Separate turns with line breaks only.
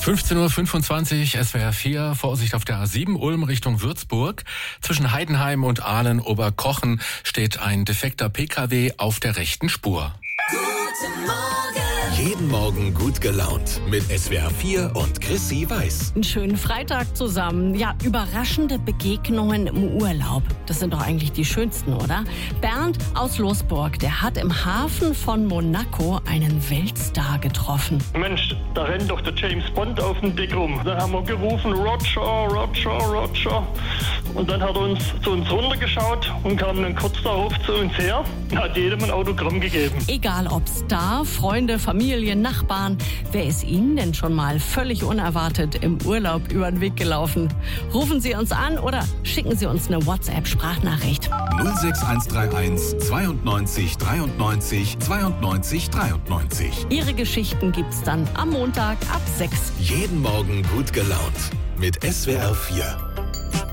15:25 Uhr, SWR 4, Vorsicht auf der A7 Ulm Richtung Würzburg. Zwischen Heidenheim und Aalen-Oberkochen steht ein defekter PKW auf der rechten Spur.
Guten Morgen.
Jeden Morgen gut gelaunt mit SWR 4 und Chrissy Weiß.
Einen schönen Freitag zusammen. Ja, überraschende Begegnungen im Urlaub. Das sind doch eigentlich die schönsten, oder? Bernd aus Losburg, der hat im Hafen von Monaco einen Weltstar getroffen.
Mensch, da rennt doch der James Bond auf dem Deck rum. Da haben wir gerufen, Roger, Roger, Roger. Und dann hat er zu uns runtergeschaut und kam dann kurz darauf zu uns her und hat jedem ein Autogramm gegeben.
Egal ob Star, Freunde, Familie, Nachbarn, wer ist Ihnen denn schon mal völlig unerwartet im Urlaub über den Weg gelaufen? Rufen Sie uns an oder schicken Sie uns eine WhatsApp-Sprachnachricht.
06131 92 93 92 93.
Ihre Geschichten gibt's dann am Montag ab 6.
Jeden Morgen gut gelaunt mit SWR 4.